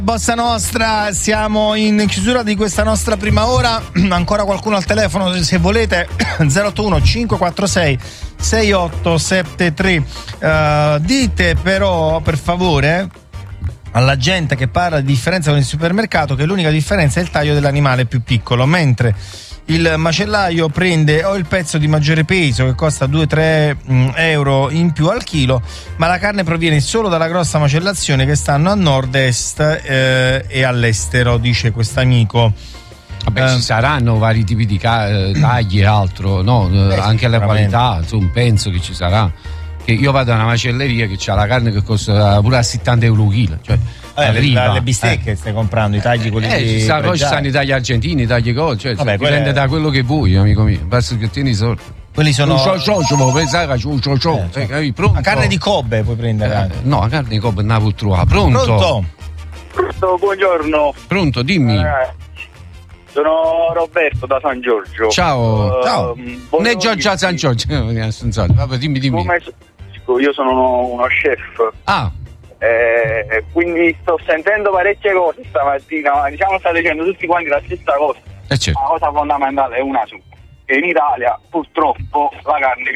Bossa Nostra, siamo in chiusura di questa nostra prima ora. Ancora qualcuno al telefono se volete. 081 546 6873. Dite però per favore alla gente che parla di differenza con il supermercato che l'unica differenza è il taglio dell'animale più piccolo, mentre il macellaio prende o il pezzo di maggiore peso che costa 2-3 euro in più al chilo, ma la carne proviene solo dalla grossa macellazione che stanno a nord-est e all'estero, dice quest'amico. Vabbè, ci saranno vari tipi di tagli e altro, no? Anche la qualità, insomma, penso che ci sarà. Che io vado a una macelleria che c'ha la carne che costa pure a 70 euro al chilo, cioè le bistecche stai comprando, i tagli quelli poi ci stanno i tagli argentini, i tagli cose, cioè vabbè, dipende da quello che vuoi, amico mio, basta che tieni i soldi. Quelli sono pronto? La carne di Kobe puoi prendere no, la carne di Kobe non la puoi trovare. Pronto? Buongiorno. Pronto, dimmi. Sono Roberto da San Giorgio. Ciao. Ne Giorgio San Giorgio. Vabbè, dimmi. Io sono uno chef. Quindi sto sentendo parecchie cose stamattina. Diciamo state dicendo tutti quanti la stessa cosa. Certo. La cosa fondamentale è una sola. Che in Italia purtroppo la carne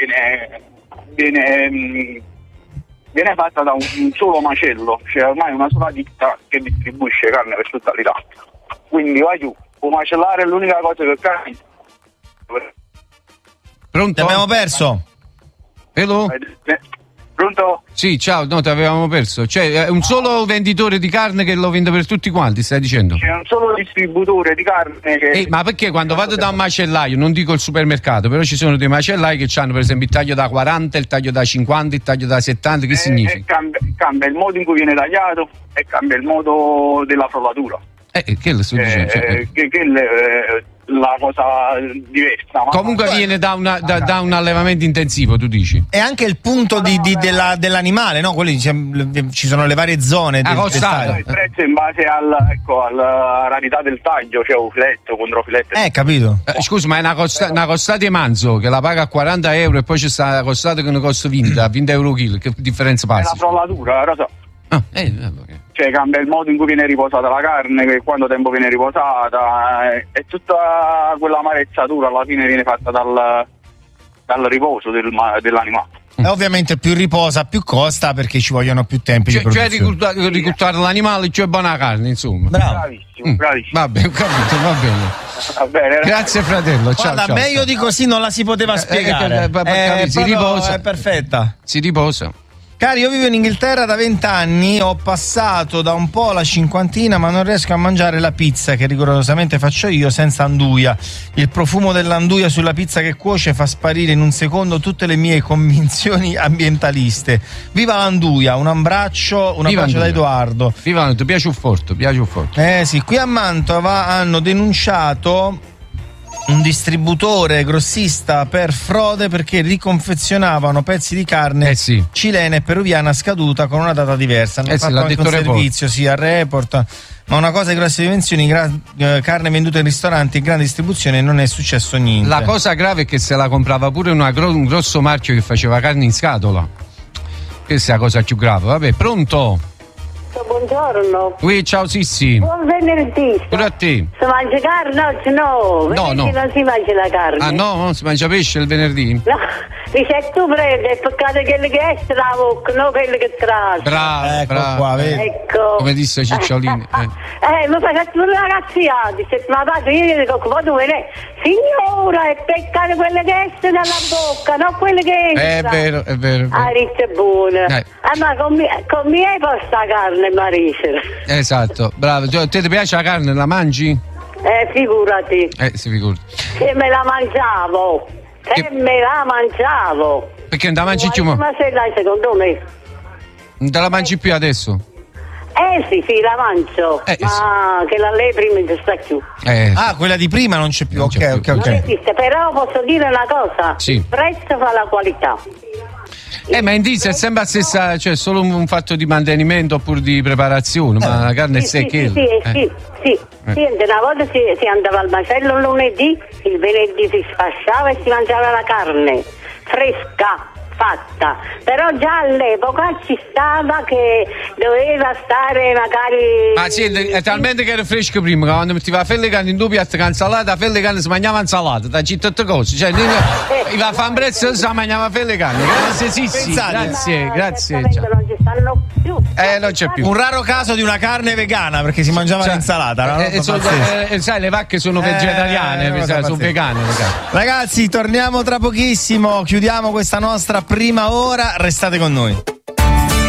viene fatta da un solo macello. C'è ormai una sola ditta che distribuisce carne per tutta l'Italia. Quindi vai giù. Può macellare è l'unica cosa che cambia. Pronto? Ti abbiamo perso? Hello? Pronto? Sì, ciao, no, ti avevamo perso. Cioè, è un solo venditore di carne che lo vende per tutti quanti, stai dicendo? C'è un solo distributore di carne che... ma perché quando vado da un macellaio, non dico il supermercato, però ci sono dei macellai che hanno per esempio il taglio da 40, il taglio da 50, il taglio da 70, che significa? Cambia il modo in cui viene tagliato e cambia il modo della frollatura. Che lo sto dicendo? La cosa diversa. Comunque viene da un allevamento intensivo, tu dici? E anche il punto dell'animale, no? Quelli, ci sono le varie zone del il prezzo in base alla rarità del taglio, cioè un filetto contro filetto. Capito. Scusa, ma è una costata di manzo che la paga a 40 euro e poi c'è sta la costata che ne costa 20 euro al chilo, che differenza passa? È la frollatura, lo so. Okay. Cioè cambia il modo in cui viene riposata la carne, che quanto tempo viene riposata, e tutta quella amarezzatura alla fine viene fatta dal riposo dell'animale. E ovviamente più riposa più costa perché ci vogliono più tempi di produzione. Cioè ricultare l'animale, cioè buona carne, insomma. Bravissimo. Vabbè, ho capito, va bene. Grazie fratello. Guarda, meglio di così non la si poteva spiegare. Si riposa. È perfetta. Si riposa. Cari, io vivo in Inghilterra da 20 anni, ho passato da un po' la cinquantina, ma non riesco a mangiare la pizza che rigorosamente faccio io senza anduia. Il profumo dell'anduia sulla pizza che cuoce fa sparire in un secondo tutte le mie convinzioni ambientaliste. Viva l'anduia, un abbraccio da Edoardo. Viva, ti piace un forte. Sì, qui a Mantova hanno denunciato un distributore grossista per frode perché riconfezionavano pezzi di carne cilena e peruviana scaduta con una data diversa. Hanno fatto anche un servizio al Report, ma una cosa di grosse dimensioni, carne venduta in ristoranti e grande distribuzione, non è successo niente. La cosa grave è che se la comprava pure un grosso marchio che faceva carne in scatola. Questa è la cosa più grave. Vabbè, pronto? Buongiorno. Ciao Sissi. Buon venerdì. Pure a te. Si mangia carne oggi? No. No. Non si mangia la carne. Ah no? Non si mangia pesce il venerdì? No. Dice tu prendi, è peccato quelli che esce la bocca, non quelli che trasce. Bravo. Qua, vedi? Ecco. Come disse Cicciolini. Mi faccio pure la razzia. Dice, ma padre, io dico, poi tu vedi, signora, è peccato quelle che esce dalla bocca, non quelle che esce. È vero. Ah, è buona. Ma con me posta carne, Marisa. Esatto, bravo. Te ti piace la carne? La mangi? Figurati. Si figura. Se me la mangiavo. Perché non la mangi più? Ma se dai, secondo me. Non te la mangi più adesso? Sì, la mangio. Ma che la lei prima ci sta più. Quella di prima non c'è più. Ok. Non esiste, però posso dire una cosa. Sì. Il prezzo fa la qualità. Ma in diesel è sempre la stessa, cioè solo un fatto di mantenimento oppure di preparazione, ma la carne è secca. Sì. Una volta si andava al macello il lunedì, il venerdì si sfasciava e si mangiava la carne fresca, fatta, però già all'epoca ci stava che doveva stare magari. Ma sì, è talmente che era fresco prima, quando metteva la felle carne in due piatti con insalata, la felle carne si mangiava insalata, da tutte cose, cioè va a fare un prezzo si mangiava felle carne. Grazie Sissi, grazie. Non ci stanno più. Non c'è più. Un raro caso di una carne vegana perché si mangiava l'insalata, no? Sai, le vacche sono vegetariane, sono vegane. Ragazzi, torniamo tra pochissimo, chiudiamo questa nostra prima ora, restate con noi.